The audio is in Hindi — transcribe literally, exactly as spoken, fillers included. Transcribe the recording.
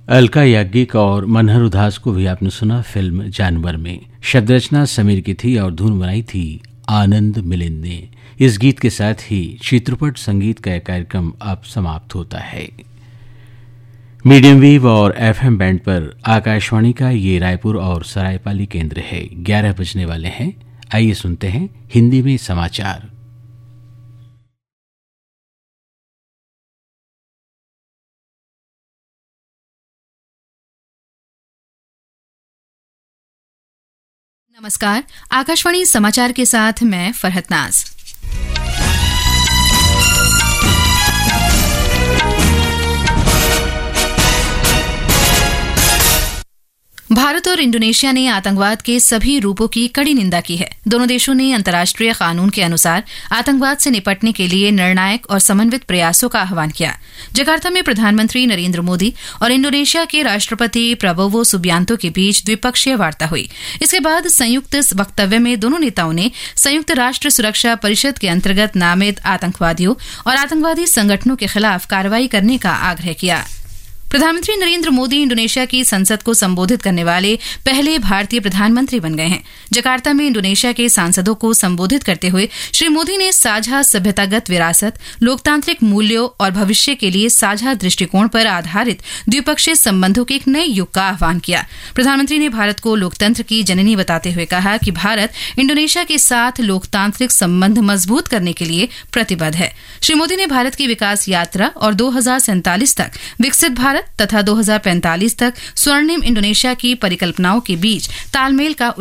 अलका याग्निक और मनहर उदास को भी आपने सुना फिल्म जानवर में। शब्द रचना समीर की थी और धुन बनाई थी आनंद मिलिंद ने। इस गीत के साथ ही चित्रपट संगीत का कार्यक्रम अब समाप्त होता है। मीडियम वेव और एफएम बैंड पर आकाशवाणी का ये रायपुर और सरायपाली केंद्र है। ग्यारह बजने वाले हैं। आइए सुनते हैं हिंदी में समाचार। नमस्कार, आकाशवाणी समाचार के साथ मैं फरहत नाज। भारत और इंडोनेशिया ने आतंकवाद के सभी रूपों की कड़ी निंदा की है। दोनों देशों ने अंतर्राष्ट्रीय कानून के अनुसार आतंकवाद से निपटने के लिए निर्णायक और समन्वित प्रयासों का आह्वान किया। जकार्ता में प्रधानमंत्री नरेंद्र मोदी और इंडोनेशिया के राष्ट्रपति प्रबोवो सुबियांतो के बीच द्विपक्षीय वार्ता हुई। इसके बाद संयुक्त वक्तव्य में दोनों नेताओं ने संयुक्त राष्ट्र सुरक्षा परिषद के अंतर्गत नामित आतंकवादियों और आतंकवादी संगठनों के खिलाफ कार्रवाई करने का आग्रह किया। प्रधानमंत्री नरेंद्र मोदी इंडोनेशिया की संसद को संबोधित करने वाले पहले भारतीय प्रधानमंत्री बन गए हैं। जकार्ता में इंडोनेशिया के सांसदों को संबोधित करते हुए श्री मोदी ने साझा सभ्यतागत विरासत, लोकतांत्रिक मूल्यों और भविष्य के लिए साझा दृष्टिकोण पर आधारित द्विपक्षीय संबंधों के एक नए युग का आह्वान किया। प्रधानमंत्री ने भारत को लोकतंत्र की जननी बताते हुए कहा कि भारत इंडोनेशिया के साथ लोकतांत्रिक संबंध मजबूत करने के लिए प्रतिबद्ध है। श्री मोदी ने भारत की विकास यात्रा और दो हजार सैंतालीस तक विकसित भारत तथा दो हजार पैंतालीस तक स्वर्णिम इंडोनेशिया की परिकल्पनाओं के बीच तालमेल का